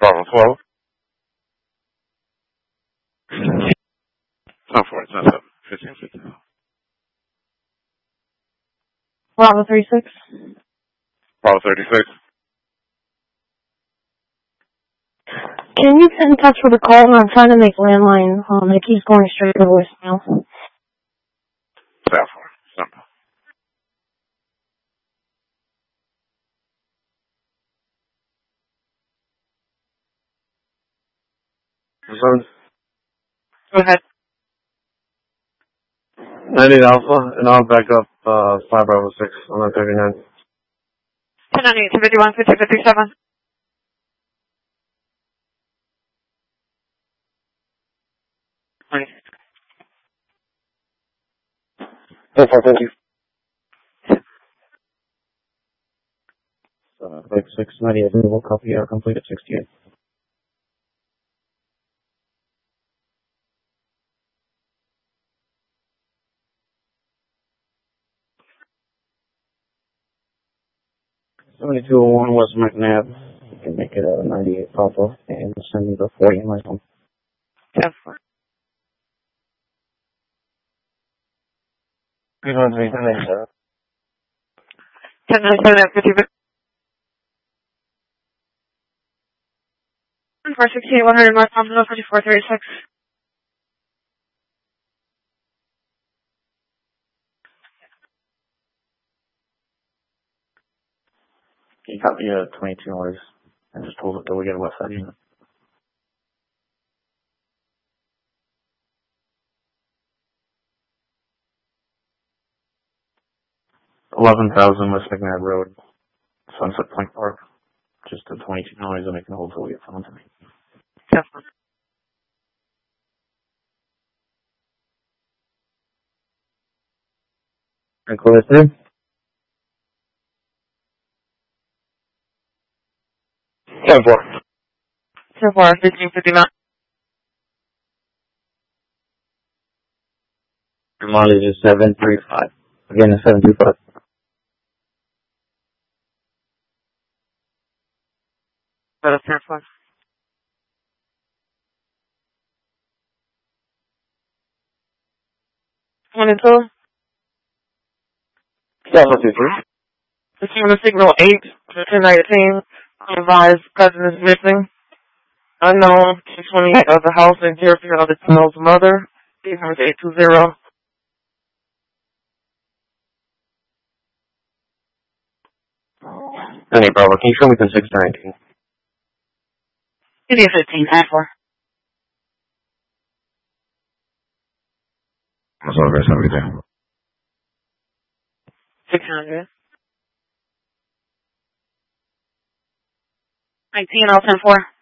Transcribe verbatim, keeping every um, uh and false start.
Bravo twelve. ten four, ten seven, fifteen fifty. Bravo thirty-six. Bravo thirty-six. Can you get in touch with the caller? I'm trying to make landline. Um, it keeps going straight to voicemail. ten four, simple. Go ahead. ninety Alpha, and I'll back up uh, five Bravo six on that thirty-nine. ten ninety-eight, two fifty-one, fifty fifty-seven. ten four, thank you. Uh, six ninety-eight, we'll copy our complete at sixty-eight. seventy-two oh one West McNabb. You can make it a ninety-eight Papa and send me the forty in my phone. ten four. Good one, three, ten ninety-seven. ten ninety-seven at fifty. four sixty-eight, one hundred North Palm, fifty-four thirty-six. You got the uh, twenty-two noise. I just told it that we get a west side unit. eleven thousand West McNabb Road, Sunset Point Park. Just a twenty-two noise. I'm making a hold till we get phone to me. ten four. And call it through. ten four. ten four, fifteen fifty-nine. Your mileage is seven three five. Again, it's seven two five. That's ten four. twenty-two. seven two three. It's on the signal eight, ten nineteen. Advised cousin is missing. Unknown, two twenty-eight of the house in Deerfield, the child's mother. eight hundred eight two zero. Any Bravo, can you show me the six nineteen? It is fifteen, ten four. What's all guys, how we doing? six hundred. nineteen, oh ten four.